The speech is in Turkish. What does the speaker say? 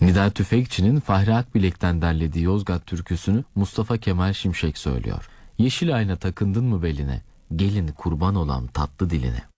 Nida Tüfekçi'nin Fahri Akbilek'ten derlediği Yozgat türküsünü Mustafa Kemal Şimşek söylüyor. Yeşil ayna takındın mı beline, gelin kurban olan tatlı diline.